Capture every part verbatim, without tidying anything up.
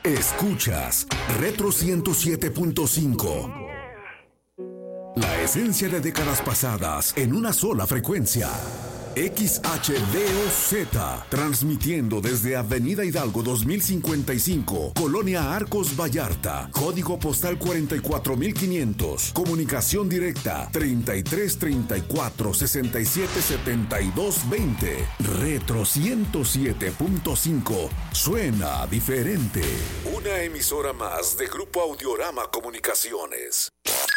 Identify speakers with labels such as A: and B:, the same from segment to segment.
A: Escuchas Retro ciento siete punto cinco. La esencia de décadas pasadas en una sola frecuencia. X H D O Z, transmitiendo desde Avenida Hidalgo dos mil cincuenta y cinco, Colonia Arcos Vallarta, código postal cuarenta y cuatro mil quinientos, comunicación directa treinta y tres treinta y cuatro sesenta y siete setenta y dos veinte. Retro ciento siete punto cinco, suena diferente. Una emisora más de Grupo Audiorama Comunicaciones.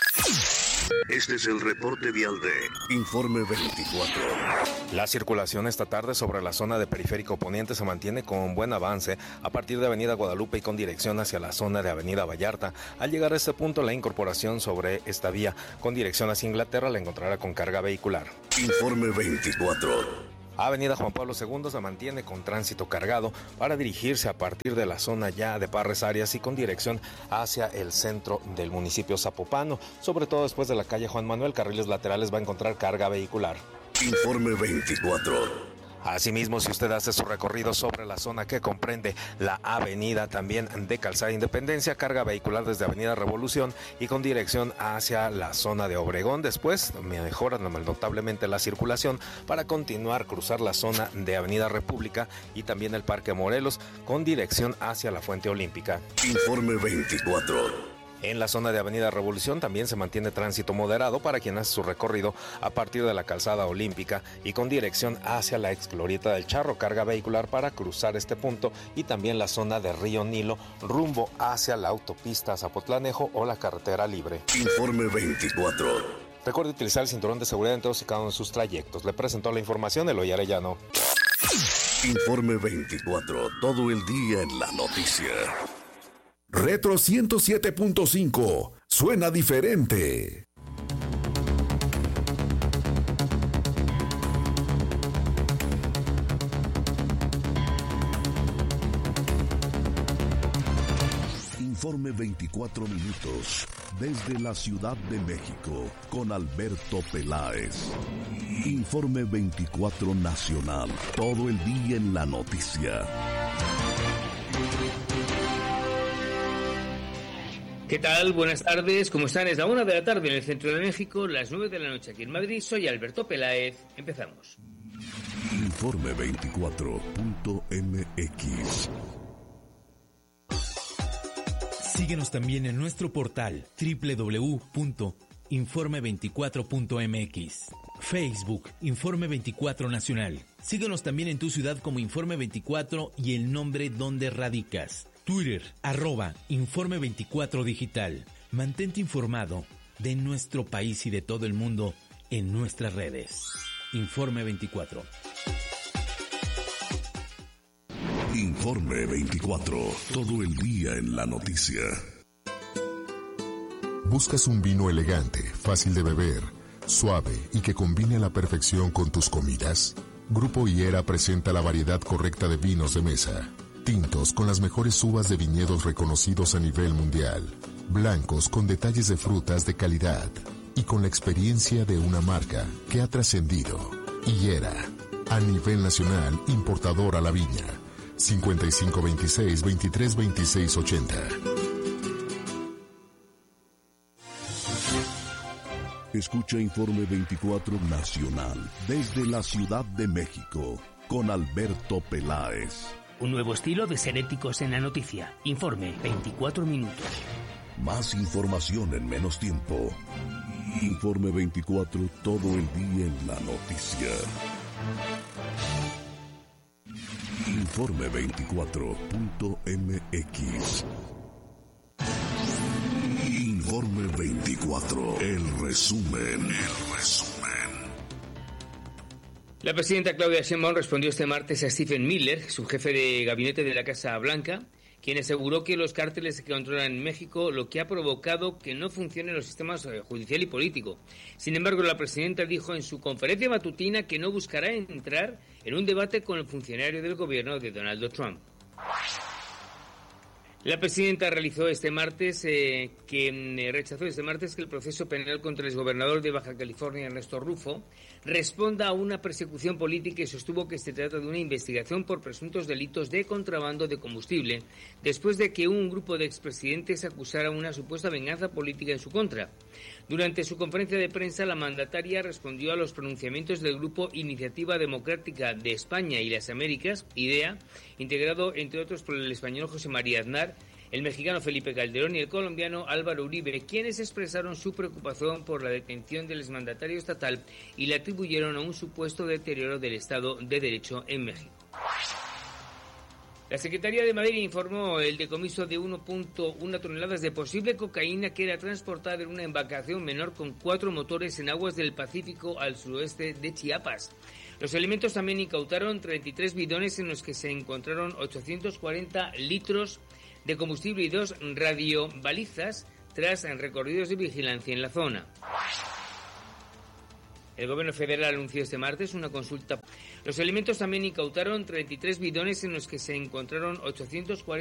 B: Este es el reporte vial de Informe veinticuatro.
C: La circulación esta tarde sobre la zona de Periférico Poniente se mantiene con buen avance a partir de Avenida Guadalupe y con dirección hacia la zona de Avenida Vallarta. Al llegar a este punto, la incorporación sobre esta vía con dirección hacia Inglaterra la encontrará con carga vehicular.
B: Informe veinticuatro.
C: Avenida Juan Pablo segundo se mantiene con tránsito cargado para dirigirse a partir de la zona ya de Parres Arias y con dirección hacia el centro del municipio zapopano. Sobre todo después de la calle Juan Manuel, carriles laterales va a encontrar carga vehicular.
B: Informe veinticuatro.
C: Asimismo, si usted hace su recorrido sobre la zona que comprende la avenida también de Calzada Independencia, carga vehicular desde Avenida Revolución y con dirección hacia la zona de Obregón. Después mejora notablemente la circulación para continuar cruzar la zona de Avenida República y también el Parque Morelos con dirección hacia la Fuente Olímpica.
B: Informe veinticuatro.
C: En la zona de Avenida Revolución también se mantiene tránsito moderado para quien hace su recorrido a partir de la Calzada Olímpica y con dirección hacia la ex Glorieta del Charro, carga vehicular para cruzar este punto y también la zona de Río Nilo rumbo hacia la autopista Zapotlanejo o la carretera libre.
B: Informe veinticuatro.
C: Recuerde utilizar el cinturón de seguridad en todos y cada uno de sus trayectos. Le presentó la información Eloy Arellano.
B: Informe veinticuatro, todo el día en la noticia.
A: Retro ciento siete punto cinco, suena diferente.
B: Informe veinticuatro minutos, desde la Ciudad de México, con Alberto Peláez. Informe veinticuatro Nacional, todo el día en la noticia.
D: ¿Qué tal? Buenas tardes, ¿cómo están? Es la una de la tarde en el centro de México, las nueve de la noche aquí en Madrid. Soy Alberto Peláez. Empezamos.
B: Informe veinticuatro punto m x.
E: Síguenos también en nuestro portal doble u doble u doble u punto informe veinticuatro punto m x. Facebook, Informe veinticuatro Nacional. Síguenos también en tu ciudad como Informe veinticuatro y el nombre donde radicas. Twitter, arroba Informe veinticuatro Digital. Mantente informado de nuestro país y de todo el mundo en nuestras redes. Informe veinticuatro.
B: Informe veinticuatro, todo el día en la noticia.
F: ¿Buscas un vino elegante, fácil de beber, suave y que combine a la perfección con tus comidas? Grupo Higuera presenta la variedad correcta de vinos de mesa. Tintos con las mejores uvas de viñedos reconocidos a nivel mundial. Blancos con detalles de frutas de calidad. Y con la experiencia de una marca que ha trascendido. Higuera, a nivel nacional, importador a la viña. cincuenta y cinco veintiséis veintitrés veintiséis ochenta.
B: Escucha Informe veinticuatro Nacional, desde la Ciudad de México, con Alberto Peláez.
D: Un nuevo estilo de ser éticos en la noticia. Informe veinticuatro minutos.
B: Más información en menos tiempo. Informe veinticuatro, todo el día en la noticia. Informe veinticuatro punto m x. Informe veinticuatro, el resumen, el resumen.
D: La presidenta Claudia Sheinbaum respondió este martes a Stephen Miller, su jefe de gabinete de la Casa Blanca, quien aseguró que los cárteles que controlan en México lo que ha provocado que no funcionen los sistemas judicial y político. Sin embargo, la presidenta dijo en su conferencia matutina que no buscará entrar en un debate con el funcionario del gobierno de Donald Trump. La presidenta realizó este martes eh, que eh, rechazó este martes que el proceso penal contra el exgobernador de Baja California, Ernesto Rufo, responda a una persecución política y sostuvo que se trata de una investigación por presuntos delitos de contrabando de combustible, después de que un grupo de expresidentes acusara una supuesta venganza política en su contra. Durante su conferencia de prensa, la mandataria respondió a los pronunciamientos del Grupo Iniciativa Democrática de España y las Américas, IDEA, integrado entre otros por el español José María Aznar, el mexicano Felipe Calderón y el colombiano Álvaro Uribe, quienes expresaron su preocupación por la detención del exmandatario estatal y la atribuyeron a un supuesto deterioro del Estado de Derecho en México. La Secretaría de Madrid informó el decomiso de uno punto uno toneladas de posible cocaína que era transportada en una embarcación menor con cuatro motores en aguas del Pacífico al suroeste de Chiapas. Los elementos también incautaron treinta y tres bidones en los que se encontraron ochocientos cuarenta litros de combustible y dos radiobalizas tras recorridos de vigilancia en la zona. El gobierno federal anunció este martes una consulta. Los elementos también incautaron treinta y tres bidones en los que se encontraron ochocientos cuarenta